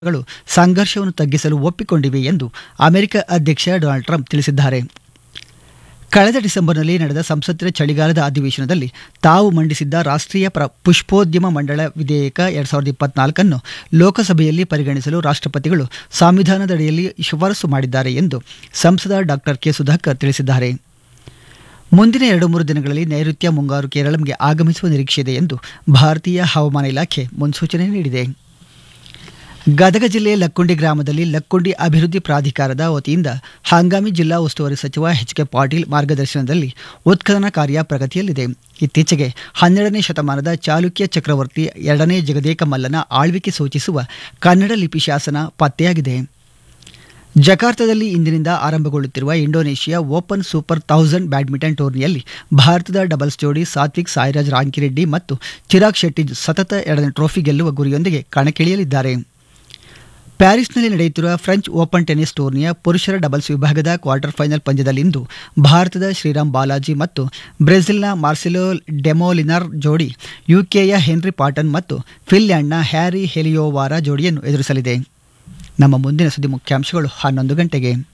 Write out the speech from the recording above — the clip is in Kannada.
ಗಳು ಸಂಘರ್ಷವನ್ನು ತಗ್ಗಿಸಲು ಒಪ್ಪಿಕೊಂಡಿವೆ ಎಂದು ಅಮೆರಿಕ ಅಧ್ಯಕ್ಷ ಡೊನಾಲ್ಡ್ ಟ್ರಂಪ್ ತಿಳಿಸಿದ್ದಾರೆ. ಕಳೆದ ಡಿಸೆಂಬರ್ನಲ್ಲಿ ನಡೆದ ಸಂಸತ್ತಿನ ಚಳಿಗಾಲದ ಅಧಿವೇಶನದಲ್ಲಿ ತಾವು ಮಂಡಿಸಿದ್ದ ರಾಷ್ಟ್ರೀಯ ಪುಷ್ಪೋದ್ಯಮ ಮಂಡಳ ವಿಧೇಯಕ 2024 ಲೋಕಸಭೆಯಲ್ಲಿ ಪರಿಗಣಿಸಲು ರಾಷ್ಟ್ರಪತಿಗಳು ಸಂವಿಧಾನದಡಿಯಲ್ಲಿ ಶಿಫಾರಸು ಮಾಡಿದ್ದಾರೆ ಎಂದು ಸಂಸದ ಡಾಕ್ಟರ್ ಕೆ ಸುಧಾಕರ್ ತಿಳಿಸಿದ್ದಾರೆ. ಮುಂದಿನ 2-3 ದಿನಗಳಲ್ಲಿ ನೈಋತ್ಯ ಮುಂಗಾರು ಕೇರಳಂಗೆ ಆಗಮಿಸುವ ನಿರೀಕ್ಷೆಯಿದೆ ಎಂದು ಭಾರತೀಯ ಹವಾಮಾನ ಇಲಾಖೆ ಮುನ್ಸೂಚನೆ ನೀಡಿದೆ. ಗದಗ ಜಿಲ್ಲೆಯ ಲಕ್ಕುಂಡಿ ಗ್ರಾಮದಲ್ಲಿ ಲಕ್ಕುಂಡಿ ಅಭಿವೃದ್ಧಿ ಪ್ರಾಧಿಕಾರದ ವತಿಯಿಂದ ಹಂಗಾಮಿ ಜಿಲ್ಲಾ ಉಸ್ತುವಾರಿ ಸಚಿವ ಎಚ್ ಕೆ ಪಾಟೀಲ್ ಮಾರ್ಗದರ್ಶನದಲ್ಲಿ ಉತ್ಖನನ ಕಾರ್ಯ ಪ್ರಗತಿಯಲ್ಲಿದೆ. ಇತ್ತೀಚೆಗೆ 12ನೇ ಶತಮಾನದ ಚಾಲುಕ್ಯ ಚಕ್ರವರ್ತಿ 2ನೇ ಜಗದೇಕ ಮಲ್ಲನ ಆಳ್ವಿಕೆ ಸೂಚಿಸುವ ಕನ್ನಡ ಲಿಪಿ ಶಾಸನ ಪತ್ತೆಯಾಗಿದೆ. ಜಕಾರ್ತದಲ್ಲಿ ಇಂದಿನಿಂದ ಆರಂಭಗೊಳ್ಳುತ್ತಿರುವ ಇಂಡೋನೇಷಿಯಾ ಓಪನ್ ಸೂಪರ್ 1000 ಬ್ಯಾಡ್ಮಿಂಟನ್ ಟೂರ್ನಿಯಲ್ಲಿ ಭಾರತದ ಡಬಲ್ಸ್ ಜೋಡಿ ಸಾತ್ವಿಕ್ ಸಾಯಿರಾಜ್ ರಾಂಕಿರೆಡ್ಡಿ ಮತ್ತು ಚಿರಾಗ್ ಶೆಟ್ಟಿ ಸತತ 2ನೇ ಟ್ರೋಫಿ ಗೆಲ್ಲುವ ಗುರಿಯೊಂದಿಗೆ ಕಣಕ್ಕಿಳಿಯಲಿದ್ದಾರೆ. ಪ್ಯಾರಿಸ್ನಲ್ಲಿ ನಡೆಯುತ್ತಿರುವ ಫ್ರೆಂಚ್ ಓಪನ್ ಟೆನ್ನಿಸ್ ಟೂರ್ನಿಯ ಪುರುಷರ ಡಬಲ್ಸ್ ವಿಭಾಗದ ಕ್ವಾರ್ಟರ್ ಫೈನಲ್ ಪಂದ್ಯದಲ್ಲಿಂದು ಭಾರತದ ಶ್ರೀರಾಮ್ ಬಾಲಾಜಿ ಮತ್ತು ಬ್ರೆಜಿಲ್ನ ಮಾರ್ಸೆಲೋ ಡೆಮೋಲಿನರ್ ಜೋಡಿ ಯುಕೆಯ ಹೆನ್ರಿ ಪಾಟನ್ ಮತ್ತು ಫಿನ್ಲ್ಯಾಂಡ್ನ ಹ್ಯಾರಿ ಹೆಲಿಯೋವಾರ ಜೋಡಿಯನ್ನು ಎದುರಿಸಲಿದೆ. ನಮ್ಮ ಮುಂದಿನ ಸುದ್ದಿ ಮುಖ್ಯಾಂಶಗಳು 11 ಗಂಟೆಗೆ.